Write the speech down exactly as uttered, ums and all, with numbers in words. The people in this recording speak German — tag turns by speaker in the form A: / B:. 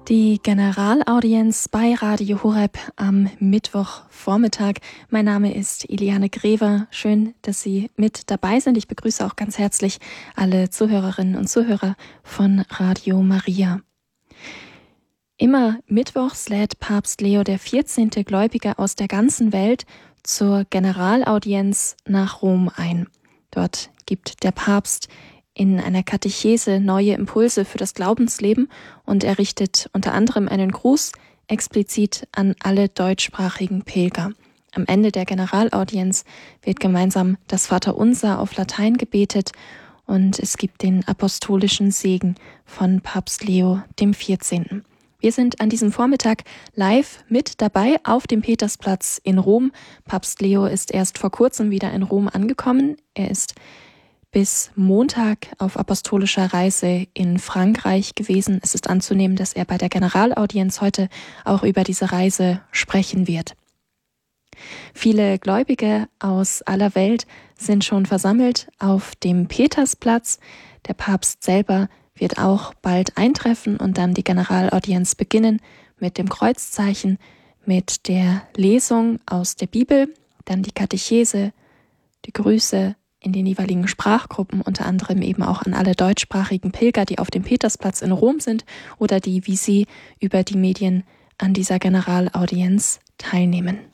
A: Die Generalaudienz bei Radio Horeb am Mittwochvormittag. Mein Name ist Iliane Grever. Schön, dass Sie mit dabei sind. Ich begrüße auch ganz herzlich alle Zuhörerinnen und Zuhörer von Radio Maria. Immer mittwochs lädt Papst Leo der vierzehnte Gläubige aus der ganzen Welt zur Generalaudienz nach Rom ein. Dort gibt der Papst in einer Katechese neue Impulse für das Glaubensleben und er richtet unter anderem einen Gruß explizit an alle deutschsprachigen Pilger. Am Ende der Generalaudienz wird gemeinsam das Vaterunser auf Latein gebetet und es gibt den apostolischen Segen von Papst Leo dem vierzehnten. Wir sind an diesem Vormittag live mit dabei auf dem Petersplatz in Rom. Papst Leo ist erst vor kurzem wieder in Rom angekommen. Er ist bis Montag auf apostolischer Reise in Frankreich gewesen. Es ist anzunehmen, dass er bei der Generalaudienz heute auch über diese Reise sprechen wird. Viele Gläubige aus aller Welt sind schon versammelt auf dem Petersplatz. Der Papst selber wird auch bald eintreffen und dann die Generalaudienz beginnen mit dem Kreuzzeichen, mit der Lesung aus der Bibel, dann die Katechese, die Grüße in den jeweiligen Sprachgruppen, unter anderem eben auch an alle deutschsprachigen Pilger, die auf dem Petersplatz in Rom sind oder die wie Sie über die Medien an dieser Generalaudienz teilnehmen.